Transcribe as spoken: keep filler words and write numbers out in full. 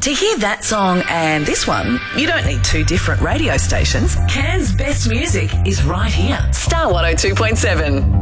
To hear that song and this one, you don't need two different radio stations. Cairns' best music is right here. Star one oh two point seven.